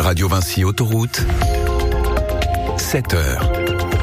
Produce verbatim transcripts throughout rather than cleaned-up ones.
Radio Vinci Autoroute, sept heures.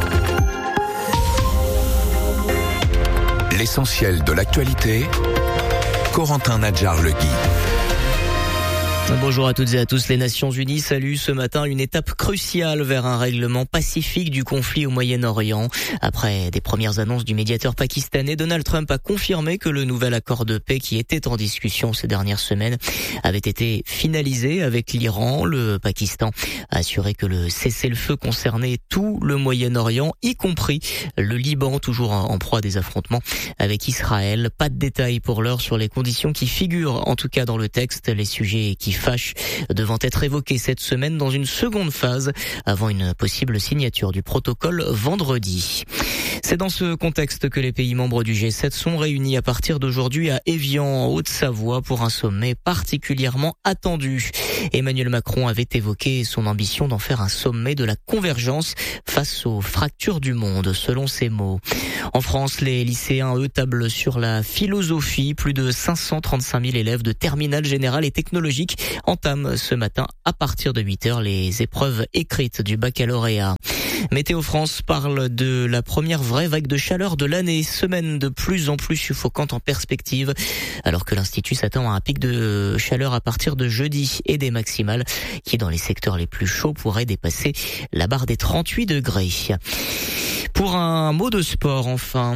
L'essentiel de l'actualité, Corentin Nadjar-Legui. Bonjour à toutes et à tous. Les Nations Unies saluent ce matin une étape cruciale vers un règlement pacifique du conflit au Moyen-Orient. Après des premières annonces du médiateur pakistanais, Donald Trump a confirmé que le nouvel accord de paix qui était en discussion ces dernières semaines avait été finalisé avec l'Iran. Le Pakistan a assuré que le cessez-le-feu concernait tout le Moyen-Orient, y compris le Liban, toujours en proie à des affrontements avec Israël. Pas de détails pour l'heure sur les conditions qui figurent, en tout cas dans le texte, les sujets qui fâche devant être évoqué cette semaine dans une seconde phase avant une possible signature du protocole vendredi. C'est dans ce contexte que les pays membres du G sept sont réunis à partir d'aujourd'hui à Évian, en Haute-Savoie, pour un sommet particulièrement attendu. Emmanuel Macron avait évoqué son ambition d'en faire un sommet de la convergence face aux fractures du monde, selon ses mots. En France, les lycéens, eux, tablent sur la philosophie. Plus de cinq cent trente-cinq mille élèves de terminale générale et technologique entament ce matin à partir de huit heures les épreuves écrites du baccalauréat. Météo France parle de la première vraie vague de chaleur de l'année, semaine de plus en plus suffocante en perspective, alors que l'Institut s'attend à un pic de chaleur à partir de jeudi et des maximales qui, dans les secteurs les plus chauds, pourraient dépasser la barre des trente-huit degrés. Pour un mot de sport, enfin.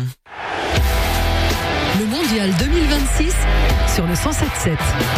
Le mondial deux mille vingt-six sur le cent sept sept.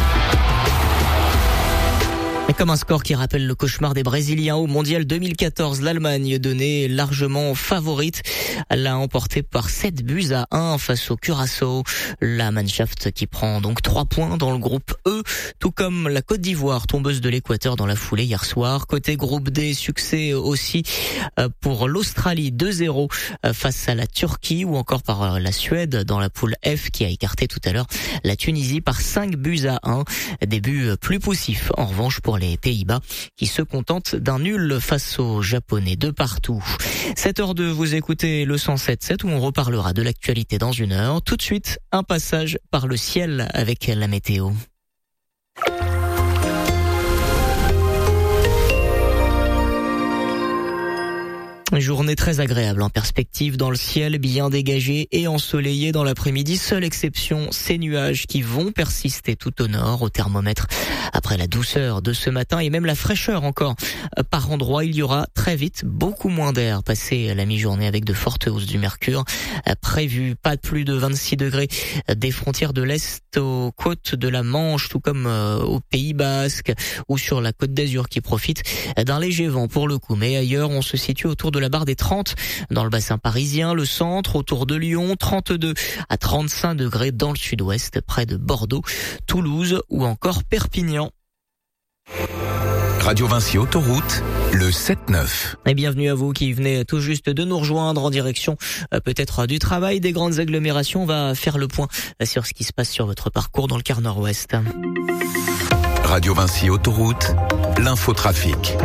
Et comme un score qui rappelle le cauchemar des Brésiliens au mondial deux mille quatorze, l'Allemagne, donnée largement favorite, l'a emporté par sept buts à un face au Curaçao. La Mannschaft qui prend donc trois points dans le groupe E, tout comme la Côte d'Ivoire, tombeuse de l'Équateur dans la foulée hier soir. Côté groupe D, succès aussi pour l'Australie deux zéro face à la Turquie, ou encore par la Suède dans la poule F qui a écarté tout à l'heure la Tunisie par cinq buts à un. Des buts plus poussifs en revanche pour les Pays-Bas qui se contentent d'un nul face aux Japonais de partout. sept heures deux, vous écoutez le cent sept sept où on reparlera de l'actualité dans une heure. Tout de suite, un passage par le ciel avec la météo. Journée très agréable en perspective dans le ciel, bien dégagé et ensoleillé dans l'après-midi. Seule exception, ces nuages qui vont persister tout au nord, au thermomètre. Après la douceur de ce matin et même la fraîcheur encore par endroits, il y aura très vite beaucoup moins d'air passé la mi-journée avec de fortes hausses du mercure. Prévu pas plus de vingt-six degrés des frontières de l'Est aux côtes de la Manche, tout comme au Pays Basque ou sur la Côte d'Azur qui profite d'un léger vent pour le coup. Mais ailleurs, on se situe autour de la barre des trente dans le bassin parisien, le centre, autour de Lyon, trente-deux à trente-cinq degrés dans le sud-ouest, près de Bordeaux, Toulouse ou encore Perpignan. Radio Vinci Autoroute, le sept neuf. Et bienvenue à vous qui venez tout juste de nous rejoindre en direction euh, peut-être du travail, des grandes agglomérations. On va faire le point sur ce qui se passe sur votre parcours dans le quart nord-ouest. Radio Vinci Autoroute, l'infotrafic.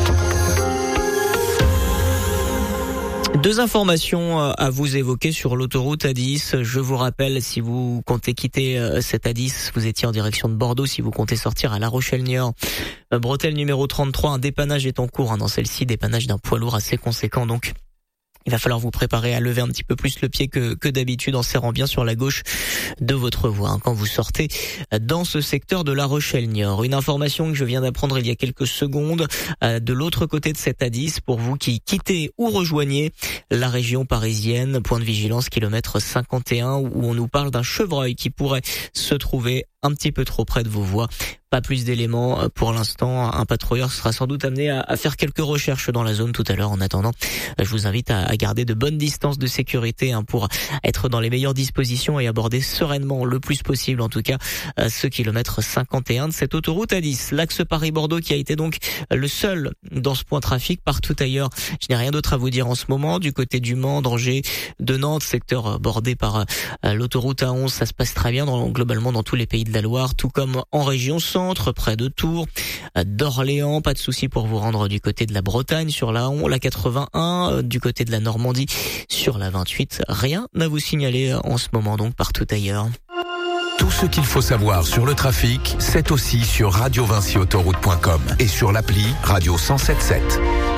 Deux informations à vous évoquer sur l'autoroute A dix. Je vous rappelle, si vous comptez quitter cette A dix, vous étiez en direction de Bordeaux, si vous comptez sortir à La Rochelle-Niort, bretelle numéro trente-trois, un dépannage est en cours hein, dans celle-ci, dépannage d'un poids lourd assez conséquent donc. Il va falloir vous préparer à lever un petit peu plus le pied que, que d'habitude en serrant bien sur la gauche de votre voie hein, quand vous sortez dans ce secteur de La Rochelle-Niort. Une information que je viens d'apprendre il y a quelques secondes euh, de l'autre côté de cette A dix pour vous qui quittez ou rejoignez la région parisienne. Point de vigilance kilomètre cinquante et un où on nous parle d'un chevreuil qui pourrait se trouver un petit peu trop près de vos voies. Pas plus d'éléments pour l'instant. Un patrouilleur sera sans doute amené à, à faire quelques recherches dans la zone tout à l'heure. En attendant, je vous invite à, à garder de bonnes distances de sécurité hein, pour être dans les meilleures dispositions et aborder sereinement le plus possible, en tout cas, ce kilomètre cinquante et un de cette autoroute A dix. L'axe Paris-Bordeaux qui a été donc le seul dans ce point trafic. Partout ailleurs, je n'ai rien d'autre à vous dire en ce moment. Du côté du Mans, d'Angers, de Nantes, secteur bordé par l'autoroute A onze, ça se passe très bien dans, globalement dans tous les pays de la Loire, tout comme en région centre, près de Tours, d'Orléans. Pas de souci pour vous rendre du côté de la Bretagne sur la on, la quatre-vingt-un, du côté de la Normandie sur la vingt-huit. Rien à vous signaler en ce moment donc partout ailleurs. Tout ce qu'il faut savoir sur le trafic, c'est aussi sur radio vinci autoroute point com et sur l'appli Radio cent sept sept.